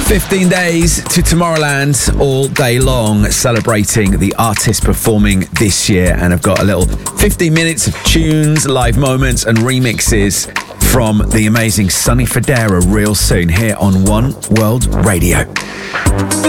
15 days to Tomorrowland all day long, celebrating the artists performing this year. And I've got a little 15 minutes of tunes, live moments and remixes from the amazing Sonny Fodera real soon here on One World Radio.